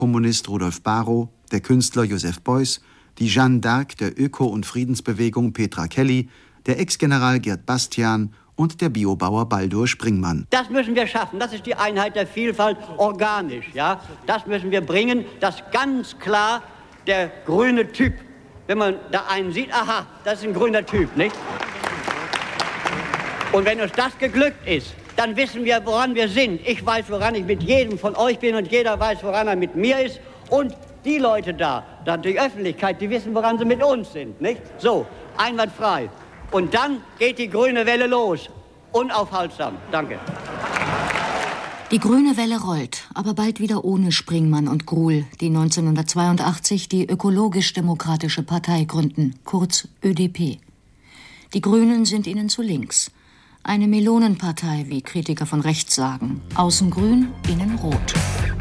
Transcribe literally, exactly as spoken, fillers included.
Kommunist Rudolf Barrow, der Künstler Joseph Beuys, die Jeanne d'Arc der Öko- und Friedensbewegung Petra Kelly, der Ex-General Gerd Bastian und der Biobauer Baldur Springmann. Das müssen wir schaffen. Das ist die Einheit der Vielfalt organisch. Ja? Das müssen wir bringen, dass ganz klar der grüne Typ, wenn man da einen sieht, aha, das ist ein grüner Typ, nicht? Und wenn uns das geglückt ist, dann wissen wir, woran wir sind. Ich weiß, woran ich mit jedem von euch bin und jeder weiß, woran er mit mir ist. Und die Leute da, da die Öffentlichkeit, die wissen, woran sie mit uns sind, nicht? So, einwandfrei. Und dann geht die grüne Welle los. Unaufhaltsam. Danke. Die grüne Welle rollt, aber bald wieder ohne Springmann und Gruhl, die neunzehnhundertzweiundachtzig die Ökologisch-Demokratische Partei gründen, kurz Ö D P. Die Grünen sind ihnen zu links. Eine Melonenpartei, wie Kritiker von rechts sagen. Außen grün, innen rot.